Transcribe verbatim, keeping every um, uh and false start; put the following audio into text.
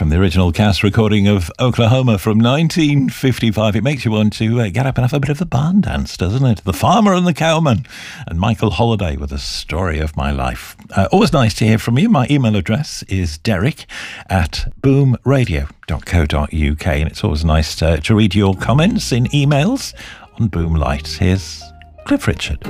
from the original cast recording of Oklahoma from nineteen fifty-five. It makes you want to uh, get up and have a bit of the barn dance, doesn't it? The Farmer and the Cowman, and Michael Holiday with A Story of My Life. Uh, always nice to hear from you. My email address is derek at boom radio dot co dot uk, and it's always nice to, to read your comments in emails on Boom Light. Here's Cliff Richard.